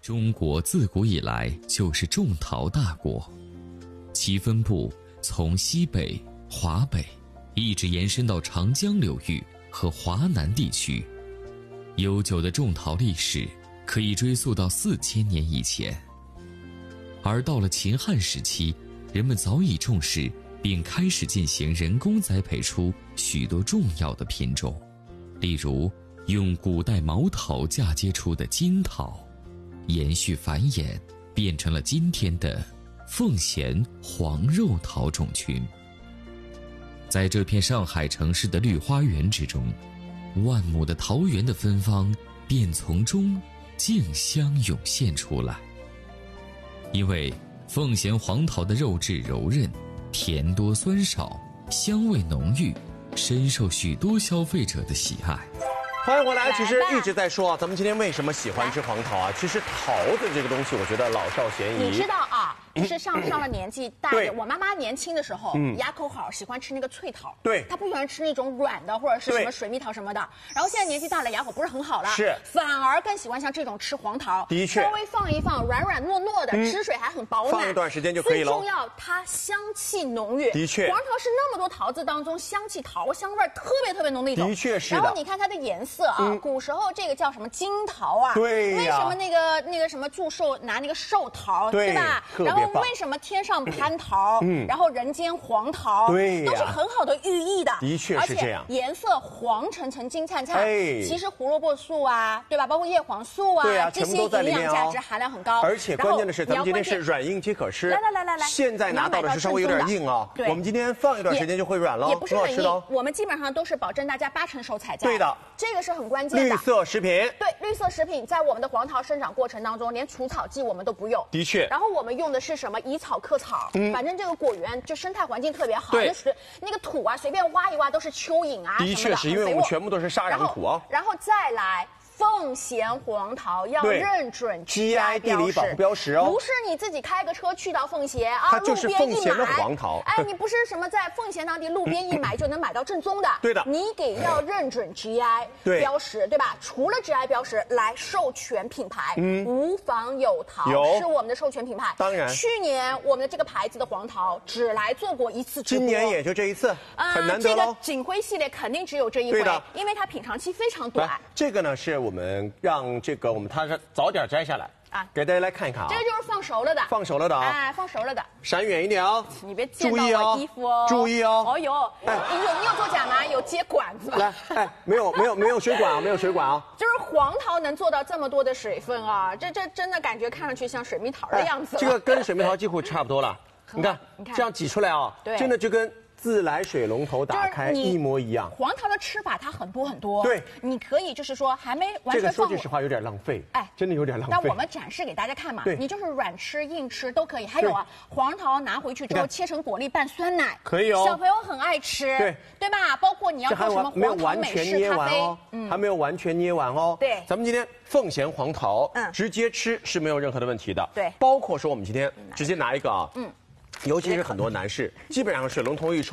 中国自古以来就是种桃大国，其分布从西北、华北一直延伸到长江流域和华南地区。悠久的种桃历史可以追溯到4000年以前。而到了秦汉时期，人们早已重视并开始进行人工栽培出许多重要的品种，例如用古代毛桃嫁接出的金桃，延续繁衍，变成了今天的奉贤黄肉桃种群。在这片上海城市的绿花园之中，万亩的桃园的芬芳便从中竞相涌现出来。因为奉贤黄桃的肉质柔韧，甜多酸少，香味浓郁，深受许多消费者的喜爱。 欢迎回来。其实一直在说啊，咱们今天为什么喜欢吃黄桃啊？其实桃子这个东西，我觉得老少咸宜。 你知道啊，就是上了年纪大的，我妈妈年轻的时候，牙口好，喜欢吃那个脆桃。 对， 她不喜欢吃那种软的或者是什么水蜜桃什么的。然后现在年纪大了，牙口不是很好了， 是， 反而更喜欢像这种吃黄桃。 的确， 稍微放一放，软软糯糯的，吃水还很饱满， 放一段时间就可以了。 最重要，它香气浓郁。 的确， 黄桃是那么多桃子当中香气桃香味特别浓的一种。 的确是的。 然后你看它的颜色啊，古时候这个叫什么金桃啊？ 对呀。 为什么那个什么祝寿拿那个寿桃，对吧？然后为什么天上蟠桃，然后人间黄桃， 对呀， 都是很好的寓意的。 的确是这样。 颜色黄澄澄、金灿灿，其实胡萝卜素啊，对吧？包括叶黄素啊， 对啊， 这些营养价值含量很高。 而且关键的是，咱们今天是软硬皆可施。 来， 现在拿到的是稍微有点硬啊，我们今天放一段时间就会软了， 也不是很硬。 我们基本上都是保证大家80%熟采摘。 对的， 这个是很关键的。 绿色食品。 对，绿色食品在我们的黄桃生长过程当中，连除草剂我们都不用。 的确。 然后我们用的是什么？以草克草。反正这个果园就生态环境特别好，那个土啊，随便挖一挖都是蚯蚓啊。 的确是因为我们全部都是沙壤土啊。 然后再来。奉贤黄桃要认准 GI 地理保护标识哦， 不是你自己开个车去到奉贤啊， 它就是奉贤的黄桃。 哎，你不是什么在奉贤当地路边一买就能买到正宗的， 对的， 你要认准 GI 标识，对吧？除了 GI 标识来授权品牌，无妨有桃是我们的授权品牌。 当然， 去年我们的这个牌子的黄桃只来做过1次直播， 今年也就这一次，很难得这个锦辉系列肯定只有这一回，因为它品尝期非常短。 这个呢是我们让它早点摘下来啊，给大家来看一看啊。 这个就是放熟了的， 放熟了的啊， 哎，放熟了的， 闪远一点啊， 你别溅到我衣服哦， 注意哦。 哦呦，你有作假吗？有接管子。 来，哎，没有水管啊，没有水管啊。 就是黄桃能做到这么多的水分啊，这真的感觉看上去像水蜜桃的样子。 这个跟水蜜桃几乎差不多了，你看这样挤出来啊，真的就跟自来水龙头打开一模一样。 黄桃的吃法它很多， 对， 你可以就是说还没完全放。 这个说句实话有点浪费，哎，真的有点浪费。 但我们展示给大家看嘛，你就是软吃硬吃都可以。还有啊，黄桃拿回去之后切成果粒拌酸奶， 可以哦， 小朋友很爱吃，对吧？包括你要做什么黄桃美式咖啡， 还没有完全捏完哦。 对， 咱们今天奉贤黄桃，直接吃是没有任何的问题的。 对， 包括说我们今天直接拿一个啊，尤其是很多男士，基本上水龙头一冲。